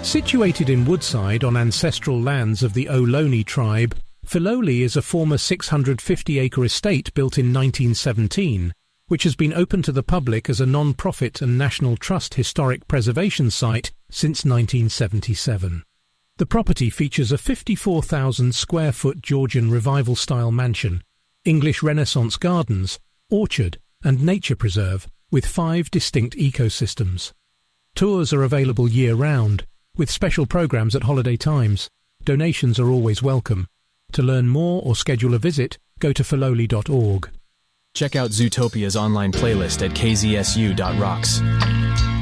Situated in Woodside on ancestral lands of the Ohlone tribe, Filoli is a former 650-acre estate built in 1917, which has been open to the public as a non-profit and National Trust historic preservation site since 1977. The property features a 54,000 square foot Georgian revival-style mansion, English Renaissance gardens, orchard and nature preserve with 5 distinct ecosystems. Tours are available year-round, with special programs at holiday times. Donations are always welcome. To learn more or schedule a visit, go to filoli.org. Check out Zootopia's online playlist at kzsu.rocks.